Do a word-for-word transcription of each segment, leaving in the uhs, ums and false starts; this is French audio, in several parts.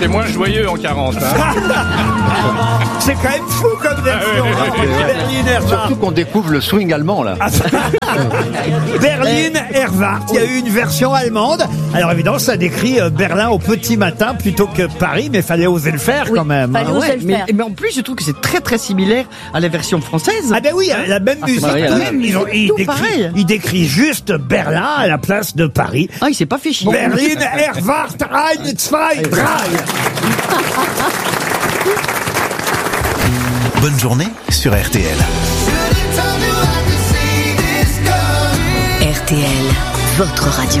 C'était moins joyeux en quarante. Hein. C'est quand même fou comme version. Ah, oui, oui, oui. Berlin Erwarth. Surtout qu'on découvre le swing allemand, là. Berlin Erwarth. Il y a eu une version allemande. Alors évidemment, ça décrit euh, Berlin au petit matin plutôt que Paris, mais fallait oser le faire Oui, quand même. fallait hein. oser Ouais, le mais, faire. mais en plus, je trouve que c'est très très similaire à la version française. Ah ben oui, la même musique. pareil, tout. la même Ils, ont- ils tout décrit, pareil. ils décrit juste Berlin à la place de Paris. Ah, il s'est pas fait chier. Berlin Erwarth ein, zwei, drei. Bonne journée sur R T L. R T L, votre radio.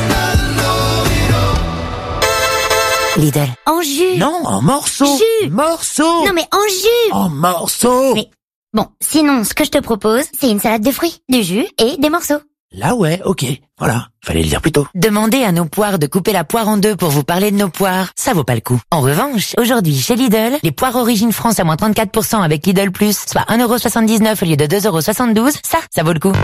Lidl. En jus. Non, en morceaux. Jus. Morceaux. Non mais en jus. En morceaux. Mais bon, sinon, ce que je te propose, c'est une salade de fruits, du jus et des morceaux. Là ouais, ok. Voilà, fallait le dire plus tôt. Demandez à nos poires de couper la poire en deux pour vous parler de nos poires. Ça vaut pas le coup. En revanche, aujourd'hui, chez Lidl, les poires Origine France à moins trente-quatre pour cent avec Lidl Plus, soit un euro soixante-dix-neuf au lieu de deux euros soixante-douze, ça, ça vaut le coup.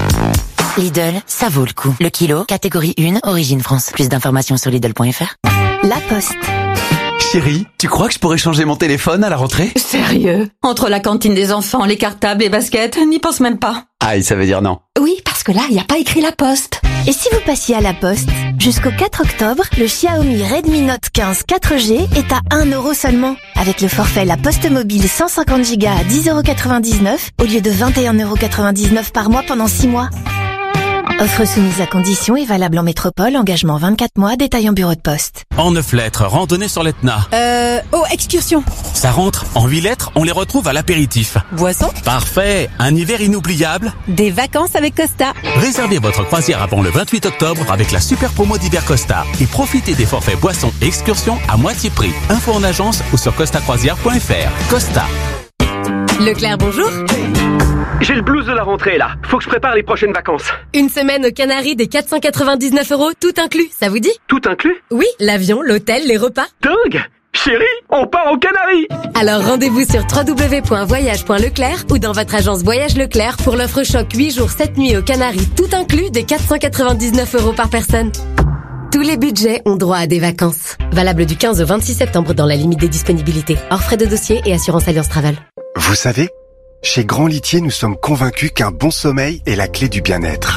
Lidl, ça vaut le coup. Le kilo, catégorie un, Origine France. Plus d'informations sur Lidl point F R. La Poste. Chérie, tu crois que je pourrais changer mon téléphone à la rentrée? Sérieux? Entre la cantine des enfants, les cartables, les baskets, n'y pense même pas. Aïe, ça veut dire non. Oui, parce que là, il n'y a pas écrit La Poste. Et si vous passiez à La Poste? Jusqu'au quatre octobre, le Xiaomi Redmi Note quinze quatre G est à un euro seulement. Avec le forfait La Poste Mobile cent cinquante gigas à dix euros quatre-vingt-dix-neuf au lieu de vingt et un euros quatre-vingt-dix-neuf par mois pendant six mois. Offre soumise à condition et valable en métropole, engagement vingt-quatre mois, détail en bureau de poste. En neuf lettres, randonnée sur l'Etna. Euh, oh, excursion. Ça rentre. En huit lettres, on les retrouve à l'apéritif. Boisson. Parfait. Un hiver inoubliable. Des vacances avec Costa. Réservez votre croisière avant le vingt-huit octobre avec la super promo d'hiver Costa et profitez des forfaits boissons et excursions à moitié prix. Info en agence ou sur costa croisière point F R. Costa. Leclerc, bonjour. J'ai le blues de la rentrée là, faut que je prépare les prochaines vacances. Une semaine aux Canaries des quatre cent quatre-vingt-dix-neuf euros, tout inclus, ça vous dit? Tout inclus? Oui, l'avion, l'hôtel, les repas. Dingue! Chérie, on part aux Canaries! Alors rendez-vous sur w w w point voyage point leclerc ou dans votre agence Voyage Leclerc pour l'offre choc huit jours sept nuits aux Canaries, tout inclus de quatre cent quatre-vingt-dix-neuf euros par personne. Tous les budgets ont droit à des vacances. Valable du quinze au vingt-six septembre dans la limite des disponibilités. Hors frais de dossier et assurance Alliance Travel. Vous savez, chez Grand Litier, nous sommes convaincus qu'un bon sommeil est la clé du bien-être.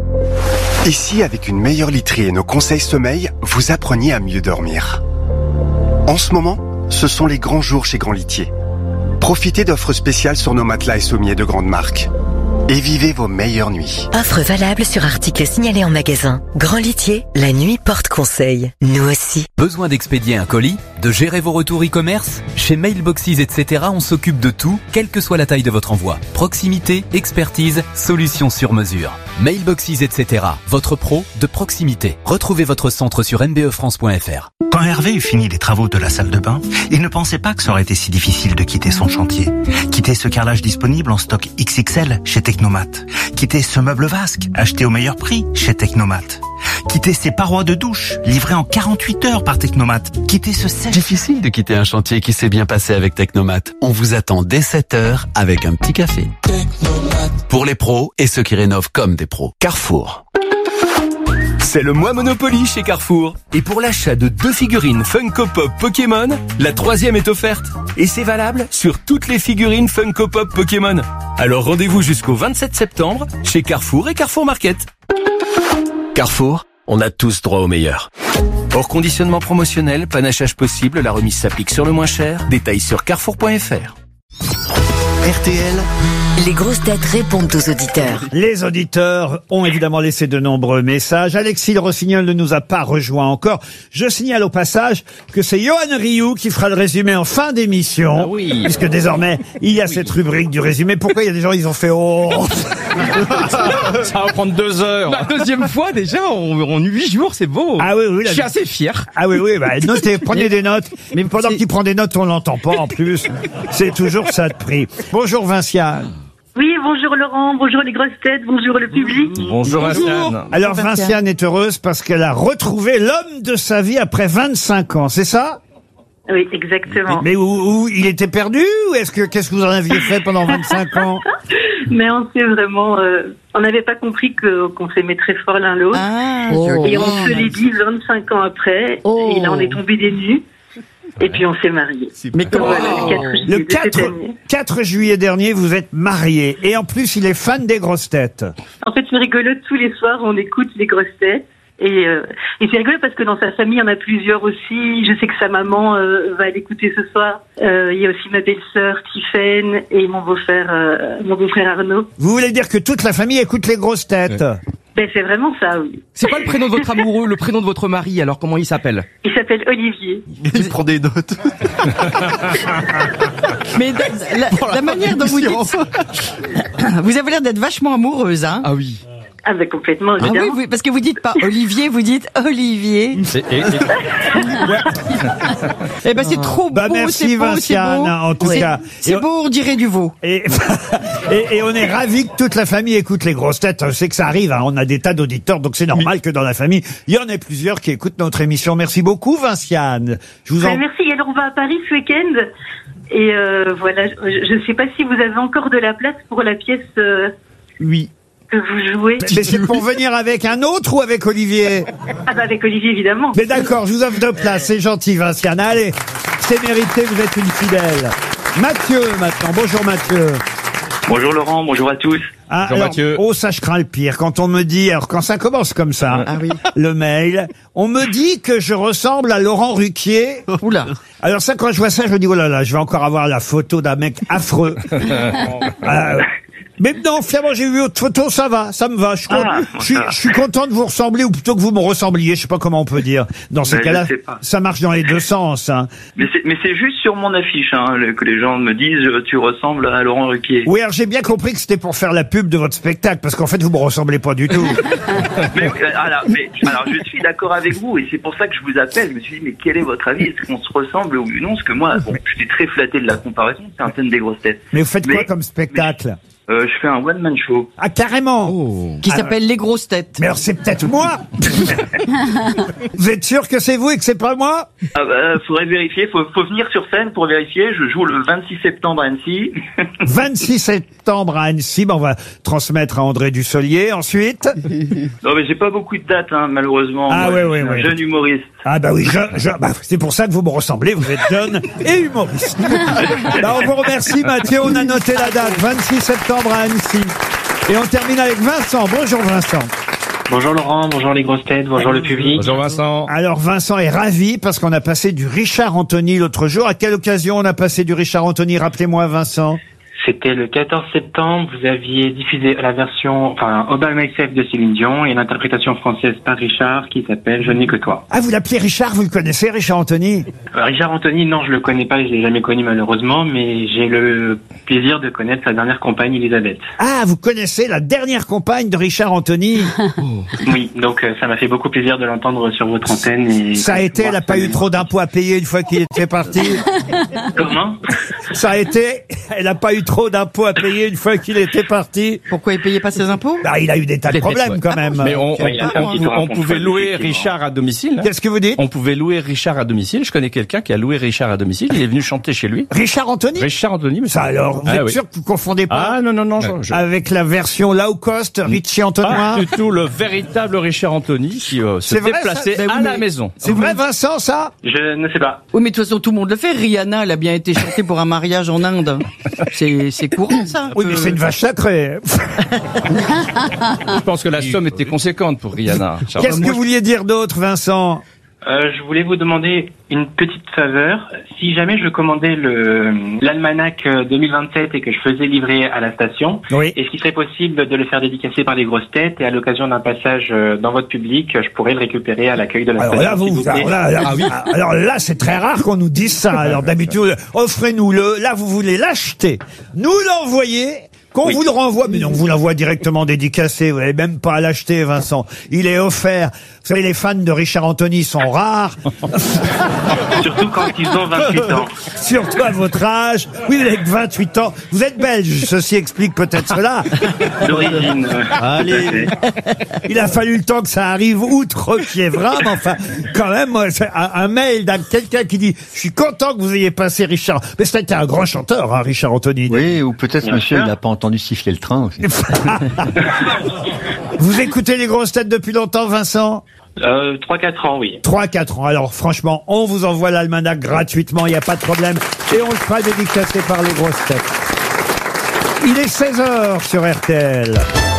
Et si, avec une meilleure literie et nos conseils sommeil, vous appreniez à mieux dormir? En ce moment, ce sont les grands jours chez Grand Litier. Profitez d'offres spéciales sur nos matelas et sommiers de grande marque. Et vivez vos meilleures nuits. Offre valable sur articles signalés en magasin. Grand Litier, la nuit porte conseil. Nous aussi. Besoin d'expédier un colis? De gérer vos retours e-commerce? Chez Mailboxes, et cetera, on s'occupe de tout, quelle que soit la taille de votre envoi. Proximité, expertise, solutions sur mesure. Mailboxes, et cetera, votre pro de proximité. Retrouvez votre centre sur m b e france point f r. Quand Hervé eut fini les travaux de la salle de bain, il ne pensait pas que ça aurait été si difficile de quitter son chantier. Quitter ce carrelage disponible en stock X X L chez Technomat. Quitter ce meuble vasque acheté au meilleur prix chez Technomat. Quitter ces parois de douche livrées en quarante-huit heures par Technomat. Quitter ce sèche... Difficile de quitter un chantier qui s'est bien passé avec Technomat. On vous attend dès sept heures avec un petit café. Technomat. Pour les pros et ceux qui rénovent comme des pros. Carrefour. C'est le mois Monopoly chez Carrefour. Et pour l'achat de deux figurines Funko Pop Pokémon, la troisième est offerte. Et c'est valable sur toutes les figurines Funko Pop Pokémon. Alors rendez-vous jusqu'au vingt-sept septembre chez Carrefour et Carrefour Market. Carrefour, on a tous droit au meilleur. Hors conditionnement promotionnel, panachage possible, la remise s'applique sur le moins cher. Détails sur carrefour point f r. R T L. Les grosses têtes répondent aux auditeurs. Les auditeurs ont évidemment laissé de nombreux messages. Alexis Le Rossignol ne nous a pas rejoint encore. Je signale au passage que c'est Johan Rioux qui fera le résumé en fin d'émission. Ah oui. Puisque désormais, il y a oui. cette rubrique du résumé. Pourquoi il y a des gens, ils ont fait oh ça va prendre deux heures. La deuxième fois déjà, en, en huit jours, c'est beau. Ah oui, oui. Je suis assez fier. Ah oui, oui, bah, notez, prenez des notes. Mais pendant qu'il prend des notes, on l'entend pas en plus. C'est toujours ça de prix. Bonjour Vinciane. Oui, bonjour Laurent, bonjour les grosses têtes, bonjour le public. Bonjour Vinciane. Alors Vinciane est heureuse parce qu'elle a retrouvé l'homme de sa vie après vingt-cinq ans, c'est ça? Oui, exactement. Mais où, où il était perdu ou est-ce que qu'est-ce que vous en aviez fait pendant vingt-cinq ans? Mais on s'est vraiment, euh, on n'avait pas compris que qu'on s'aimait très fort l'un l'autre. Ah, et on se l'est dit vingt-cinq ans après. Oh. Et là, on est tombé des nues. Et puis on s'est mariés. Mais comment voilà, le Le quatre juillet de cette année. quatre juillet dernier, vous êtes mariés. Et en plus, il est fan des grosses têtes. En fait, c'est rigolo, tous les soirs, on écoute les grosses têtes. Et, euh, et c'est rigolo parce que dans sa famille, il y en a plusieurs aussi. Je sais que sa maman euh, va l'écouter ce soir. Euh, il y a aussi ma belle-sœur, Tiffaine, et mon beau-frère, euh, mon beau-frère Arnaud. Vous voulez dire que toute la famille écoute les grosses têtes? Ben, c'est vraiment ça, oui. C'est quoi le prénom de votre amoureux, le prénom de votre mari? Alors comment il s'appelle? Il s'appelle Olivier. Il prend des notes. Mais la, la, la manière dont vous dites ça, vous avez l'air d'être vachement amoureuse, hein? Ah oui. Ah ben complètement, Ah évidemment. oui, oui, parce que vous dites pas Olivier, vous dites Olivier. Eh ben c'est trop beau, Bah merci c'est beau, c'est Vinciane, beau. en tout C'est- cas. C'est Et- beau, on dirait du veau. Et, et, et on est ravis que toute la famille écoute les grosses têtes. Je sais que ça arrive, hein. On a des tas d'auditeurs, donc c'est normal que dans la famille, il y en ait plusieurs qui écoutent notre émission. Merci beaucoup Vinciane. Je vous en... Ben, merci. Et alors, on va à Paris ce week-end. Et euh, voilà, je ne sais pas si vous avez encore de la place pour la pièce euh, Oui. que vous jouez. Mais c'est pour venir avec un autre ou avec Olivier? Ah bah avec Olivier, évidemment. Mais d'accord, je vous offre deux places, c'est gentil Vinciane. Allez, c'est mérité, vous êtes une fidèle. Mathieu maintenant, bonjour Mathieu. Bonjour Laurent, bonjour à tous. Ah, alors, oh, ça, je crains le pire. Quand on me dit, alors quand ça commence comme ça, Ah oui. le mail, on me dit que je ressemble à Laurent Ruquier. Oula. Alors ça, quand je vois ça, je me dis, oh là là, je vais encore avoir la photo d'un mec affreux. Euh, mais non, finalement, j'ai vu votre photo, ça va, ça me va. Je suis, con- Ah, je suis, je suis content de vous ressembler, ou plutôt que vous me ressembliez, je sais pas comment on peut dire. Dans ces Ben, cas-là, je sais pas. ça marche dans les deux sens. Hein. Mais c'est, mais c'est juste sur mon affiche hein, le- que les gens me disent euh, tu ressembles à Laurent Ruquier. Oui, alors j'ai bien compris que c'était pour faire la pub de votre spectacle, parce qu'en fait, vous me ressemblez pas du tout. mais, euh, alors, mais, alors je suis d'accord avec vous et c'est pour ça que je vous appelle. Je me suis dit mais quel est votre avis? Est-ce qu'on se ressemble ou non? Parce que moi, bon, je suis très flatté de la comparaison. C'est un thème des grosses têtes. Mais vous faites quoi Mais- comme spectacle? Euh, je fais un one man show. Ah, carrément. Qui Ah, s'appelle Les Grosses Têtes. Mais alors c'est peut-être moi. Vous êtes sûr que c'est vous et que c'est pas moi? Ah bah, faudrait vérifier. Faut, faut venir sur scène pour vérifier. Je joue le vingt-six septembre à Annecy. vingt-six septembre à Annecy, ben on va transmettre à André Dussolier. Ensuite, Non mais j'ai pas beaucoup de dates hein, malheureusement. Ah, Moi, ouais, je ouais, suis un ouais. jeune humoriste. ah bah oui, je, je- bah, c'est pour ça que vous me ressemblez. Vous êtes jeune et humoriste. Bah, on vous remercie, Mathieu. On a noté la date, vingt-six septembre à Annecy. Et on termine avec Vincent. Bonjour Vincent. Bonjour Laurent, bonjour les grosses têtes, bonjour le public. Bonjour Vincent. Alors Vincent est ravi parce qu'on a passé du Richard Anthony l'autre jour. À quelle occasion on a passé du Richard Anthony? Rappelez-moi Vincent. C'était le quatorze septembre, vous aviez diffusé la version, enfin, All by Myself de Céline Dion et l'interprétation française par Richard qui s'appelle Je n'ai que toi. Ah, vous l'appelez Richard, vous le connaissez, Richard Anthony? Euh, Richard Anthony, non, je le connais pas, je l'ai jamais connu malheureusement, mais j'ai le plaisir de connaître sa dernière compagne Elisabeth. Ah, vous connaissez la dernière compagne de Richard Anthony? Oui, donc euh, ça m'a fait beaucoup plaisir de l'entendre sur votre antenne. Et Ça a été, elle n'a pas eu trop d'impôts à payer une fois qu'il était parti. Comment? Ça a été, elle n'a pas eu trop d'impôts à payer une fois qu'il était parti. Pourquoi il payait pas ses impôts? Bah, il a eu des tas de problèmes quand même. Mais on, on, Oui, il a fait un on- petit tour à on fond, pouvait louer effectivement. Richard à domicile. hein. Qu'est-ce que vous dites? On pouvait louer Richard à domicile. Je connais quelqu'un qui a loué Richard à domicile. Il est venu chanter chez lui. Richard Anthony? Richard Anthony, mais Ça alors, vous Ah, êtes oui. sûr que vous confondez pas Ah non non non. Je, je- avec la version low cost, Richie Antonois? Pas du tout le véritable Richard Anthony qui euh, se C'est vrai, déplaçait ça? Ben à oui, la mais- maison. C'est vrai Vincent, ça? Je ne sais pas. Oui, mais de toute façon, tout le monde le fait. Rihanna, elle a bien été chantée pour un mariage en Inde. C'est, c'est courant, ça. Oui, mais c'est une vache sacrée. Je pense que la somme était conséquente pour Rihanna. Qu'est-ce que vous vouliez dire d'autre, Vincent? Euh, je voulais vous demander une petite faveur. Si jamais je commandais le l'almanach euh, deux mille vingt-sept et que je faisais livrer à la station, Oui. est-ce qu'il serait possible de le faire dédicacer par les grosses têtes et à l'occasion d'un passage euh, dans votre public, je pourrais le récupérer à l'accueil de la Alors station là, s'il vous, vous plaît. alors là, là- alors là, c'est très rare qu'on nous dise ça. Alors d'habitude, offrez-nous-le. Là, vous voulez l'acheter, nous l'envoyer, qu'on Oui. vous le renvoie. Mais non, on vous l'envoie directement dédicacé. Vous n'avez même pas à l'acheter, Vincent. Il est offert. Vous savez, les fans de Richard Anthony sont rares. Surtout quand ils ont vingt-huit ans. Surtout à votre âge. Oui, vous avez que vingt-huit ans. Vous êtes belge. Ceci explique peut-être cela. D'origine. euh, Allez. Il a fallu le temps que ça arrive outre Kievra, mais enfin, quand même, moi, c'est un, un mail d'un quelqu'un qui dit « Je suis content que vous ayez passé Richard ». Mais c'était un grand chanteur, hein, Richard Anthony. Oui, ou peut-être Bien monsieur, sûr. il n'a pas entendu siffler le train aussi. Vous écoutez les grosses têtes depuis longtemps, Vincent? Euh, trois quatre ans, oui. trois quatre ans. Alors franchement, on vous envoie l'almanach gratuitement, il n'y a pas de problème. Et on le fera dédicacer par les grosses têtes. Il est seize heures sur R T L.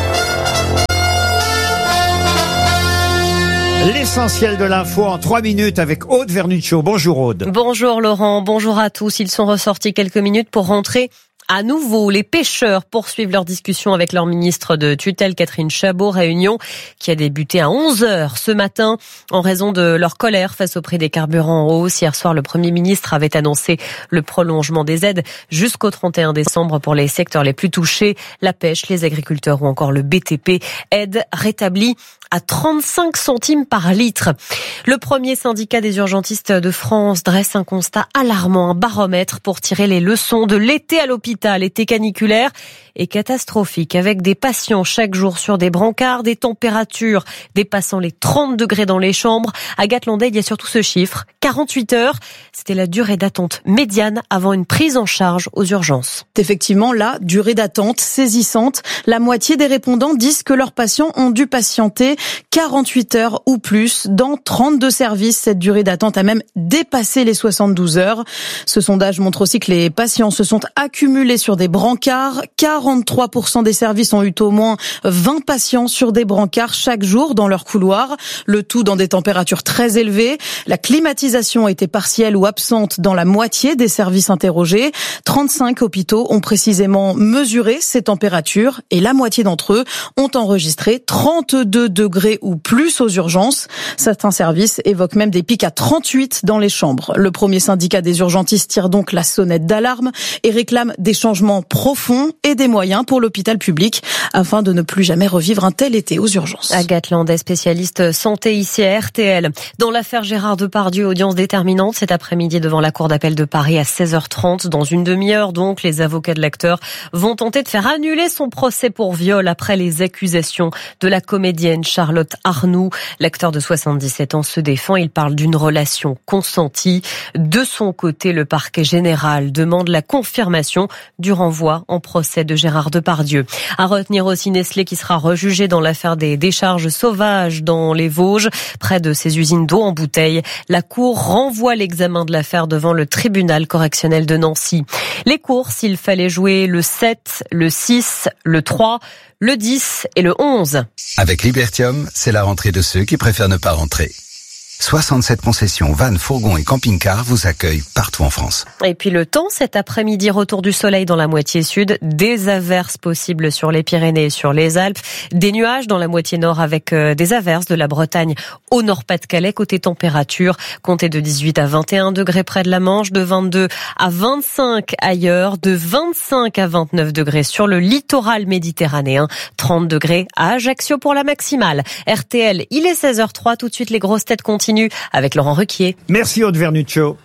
L'essentiel de l'info en trois minutes avec Aude Vernuccio. Bonjour Aude. Bonjour Laurent, bonjour à tous. Ils sont ressortis quelques minutes pour rentrer à nouveau. Les pêcheurs poursuivent leur discussion avec leur ministre de tutelle Catherine Chabot, réunion qui a débuté à onze heures ce matin en raison de leur colère face au prix des carburants en hausse. Hier soir, le Premier ministre avait annoncé le prolongement des aides jusqu'au trente et un décembre pour les secteurs les plus touchés, la pêche, les agriculteurs ou encore le B T P. Aide rétablie à trente-cinq centimes par litre. Le premier syndicat des urgentistes de France dresse un constat alarmant, un baromètre pour tirer les leçons de l'été à l'hôpital, été caniculaire et catastrophique, avec des patients chaque jour sur des brancards, des températures dépassant les trente degrés dans les chambres. Agathe Landais, il y a surtout ce chiffre, quarante-huit heures, c'était la durée d'attente médiane avant une prise en charge aux urgences. Effectivement, la durée d'attente saisissante. La moitié des répondants disent que leurs patients ont dû patienter quarante-huit heures ou plus. Dans trente-deux services, cette durée d'attente a même dépassé les soixante-douze heures. Ce sondage montre aussi que les patients se sont accumulés sur des brancards. quarante-trois pour cent des services ont eu au moins vingt patients sur des brancards chaque jour dans leur couloir. Le tout dans des températures très élevées. La climatisation a été partielle ou absente dans la moitié des services interrogés. trente-cinq hôpitaux ont précisément mesuré ces températures et la moitié d'entre eux ont enregistré trente-deux degrés ou plus aux urgences. Certains services évoquent même des pics à trente-huit dans les chambres. Le premier syndicat des urgentistes tire donc la sonnette d'alarme et réclame des changements profonds et des moyens pour l'hôpital public afin de ne plus jamais revivre un tel été aux urgences. Agathe Landais, spécialiste santé ici à R T L. Dans l'affaire Gérard Depardieu, audience déterminante cet après-midi devant la cour d'appel de Paris à seize heures trente. Dans une demi-heure donc, les avocats de l'acteur vont tenter de faire annuler son procès pour viol après les accusations de la comédienne Charlotte Arnoux. L'acteur de soixante-dix-sept ans se défend. Il parle d'une relation consentie. De son côté, le parquet général demande la confirmation du renvoi en procès de Gérard Depardieu. À retenir aussi Nestlé qui sera rejugé dans l'affaire des décharges sauvages dans les Vosges, près de ses usines d'eau en bouteille. La Cour renvoie l'examen de l'affaire devant le tribunal correctionnel de Nancy. Les courses, il fallait jouer le sept, le six, le trois, le dix et le onze. Avec Libertium, c'est la rentrée de ceux qui préfèrent ne pas rentrer. soixante-sept concessions, vannes, fourgons et camping-cars vous accueillent partout en France. Et puis le temps, cet après-midi, retour du soleil dans la moitié sud, des averses possibles sur les Pyrénées et sur les Alpes, des nuages dans la moitié nord avec euh, des averses de la Bretagne au Nord-Pas-de-Calais. Côté température, comptez de dix-huit à vingt et un degrés près de la Manche, de vingt-deux à vingt-cinq ailleurs, de vingt-cinq à vingt-neuf degrés sur le littoral méditerranéen, trente degrés à Ajaccio pour la maximale. R T L, il est seize heures trois, tout de suite les grosses têtes continuent avec Laurent Ruquier. Merci Aude Vernuccio.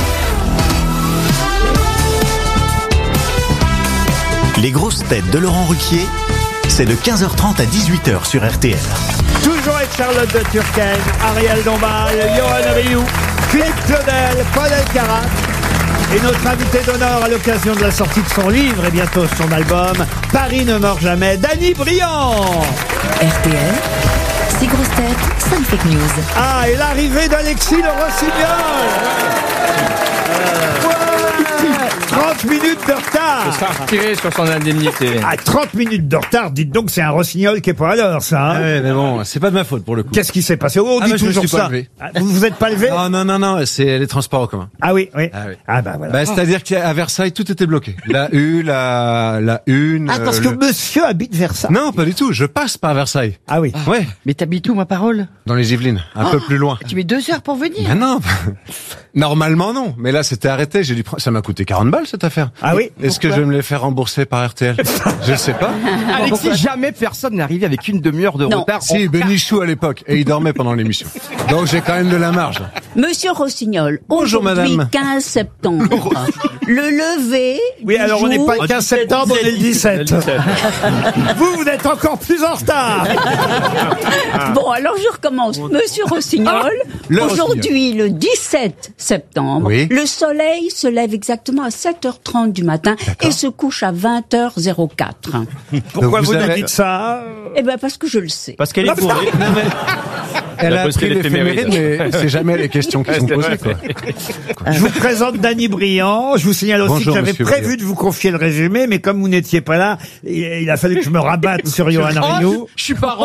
Les grosses têtes de Laurent Ruquier, c'est de quinze heures trente à dix-huit heures sur R T L. Toujours avec Charlotte de Turckheim, Ariel Dombal, Johan Rioux, Philippe Claudel, Paul Elkarat et notre invité d'honneur à l'occasion de la sortie de son livre et bientôt son album, Paris ne meurt jamais, Dany Briand. R T L, six grosses têtes, cinq fake news. Ah, et l'arrivée d'Alexis Le Rossignol. trente minutes de retard. Il sera retiré sur son indemnité. À trente minutes de retard, dites donc c'est un Rossignol qui est pas à l'heure, ça. Hein. Ouais, mais bon, c'est pas de ma faute pour le coup. Qu'est-ce qui s'est passé? Oh, on ah dit bah, toujours je me suis ça. Pas levé. Vous vous êtes pas levé? Non, non, non, non, c'est les transports en commun. Ah oui, oui. Ah, oui. Ah bah voilà. Bah, c'est-à-dire qu'à Versailles, tout était bloqué. La U, la, la une. Ah, parce euh, que le... monsieur habite Versailles. Non, pas du tout. Je passe par Versailles. Ah oui. Ah. Ouais. Mais t'habites où, ma parole? Dans les Yvelines. Un oh, peu plus loin. Tu mets deux heures pour venir? Mais non. Normalement, non. Mais là, c'était arrêté. J'ai dû prendre, ça m'a coûté quarante balles, cette affaire. Ah oui? Est-ce que je vais me les faire rembourser par R T L? Je ne sais pas. Alexis, pourquoi? Jamais personne n'est arrivé avec une demi-heure de non. retard. Si, Benichou à l'époque. Et il dormait pendant l'émission. Donc j'ai quand même de la marge. Monsieur Rossignol, bonjour madame. quinze septembre, le lever. Oui, alors jour... on n'est pas le quinze septembre, on est le dix-sept. Vous, vous êtes encore plus en retard. Bon, alors je recommence. Monsieur Rossignol, ah, aujourd'hui, le dix-sept septembre, oui. le soleil se lève exactement à sept heures trente du matin et se couche à vingt heures zéro quatre. Pourquoi vous, vous avez... avez... dites ça? Eh ben, parce que je le sais. Parce qu'elle est bourrée. Non, mais... Elle Elle a a posté pris l'éphéméride, mais c'est jamais les questions qui sont posées, quoi. Je vous présente Dany Briand. Je vous signale aussi Bonjour, que j'avais monsieur prévu Briand. de vous confier le résumé, mais comme vous n'étiez pas là, il il a fallu que je me rabatte sur Johan Rioux. Je suis pas